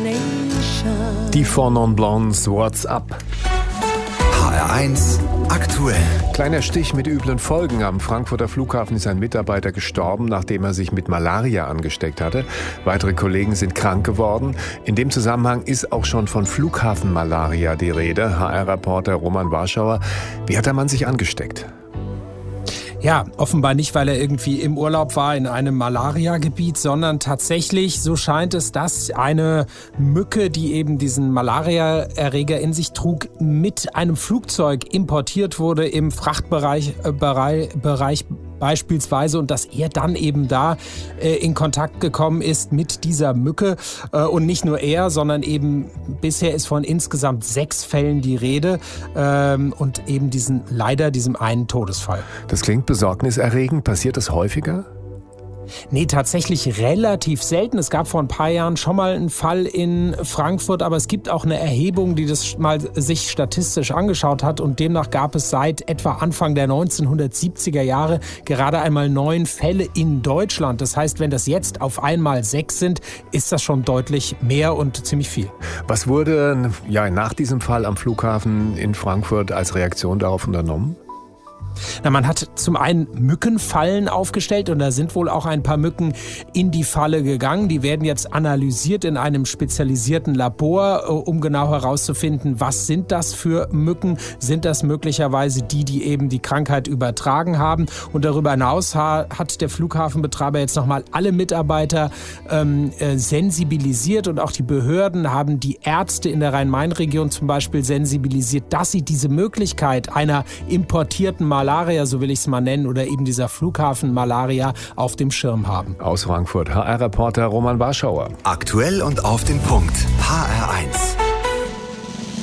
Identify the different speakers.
Speaker 1: Die Four Non Blondes, What's Up?
Speaker 2: HR1 aktuell.
Speaker 1: Kleiner Stich mit üblen Folgen. Am Frankfurter Flughafen ist ein Mitarbeiter gestorben, nachdem er sich mit Malaria angesteckt hatte. Weitere Kollegen sind krank geworden. In dem Zusammenhang ist auch schon von Flughafenmalaria die Rede. HR-Reporter Roman Warschauer. Wie hat der Mann sich angesteckt?
Speaker 3: Ja, offenbar nicht, weil er irgendwie im Urlaub war in einem Malaria-Gebiet, sondern tatsächlich, so scheint es, dass eine Mücke, die eben diesen Malaria-Erreger in sich trug, mit einem Flugzeug importiert wurde im Frachtbereich beispielsweise, und dass er dann eben da in Kontakt gekommen ist mit dieser Mücke. Und nicht nur er, sondern eben bisher ist von insgesamt 6 Fällen die Rede und eben diesem einen Todesfall.
Speaker 1: Das klingt besorgniserregend. Passiert das häufiger?
Speaker 3: Nee, tatsächlich relativ selten. Es gab vor ein paar Jahren schon mal einen Fall in Frankfurt, aber es gibt auch eine Erhebung, die das mal sich statistisch angeschaut hat, und demnach gab es seit etwa Anfang der 1970er Jahre gerade einmal 9 Fälle in Deutschland. Das heißt, wenn das jetzt auf einmal 6 sind, ist das schon deutlich mehr und ziemlich viel.
Speaker 1: Was wurde nach diesem Fall am Flughafen in Frankfurt als Reaktion darauf unternommen?
Speaker 3: Na, man hat zum einen Mückenfallen aufgestellt, und da sind wohl auch ein paar Mücken in die Falle gegangen. Die werden jetzt analysiert in einem spezialisierten Labor, um genau herauszufinden, was sind das für Mücken? Sind das möglicherweise die eben die Krankheit übertragen haben? Und darüber hinaus hat der Flughafenbetreiber jetzt nochmal alle Mitarbeiter sensibilisiert, und auch die Behörden haben die Ärzte in der Rhein-Main-Region zum Beispiel sensibilisiert, dass sie diese Möglichkeit einer importierten Malaria, so will ich es mal nennen, oder eben dieser Flughafenmalaria auf dem Schirm haben.
Speaker 1: Aus Frankfurt, HR-Reporter Roman Warschauer.
Speaker 2: Aktuell und auf den Punkt. HR1.